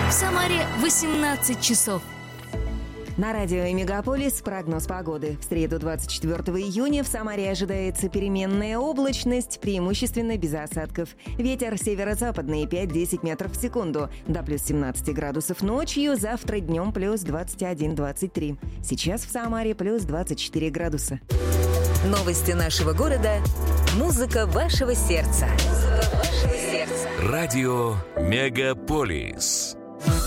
В Самаре 18 часов. На радио «Мегаполис» прогноз погоды. В среду 24 июня в Самаре ожидается переменная облачность, преимущественно без осадков. Ветер северо-западный 5-10 метров в секунду, до плюс 17 градусов ночью, завтра днем плюс 21-23. Сейчас в Самаре плюс 24 градуса. Новости нашего города. Музыка вашего сердца. Радио «Мегаполис».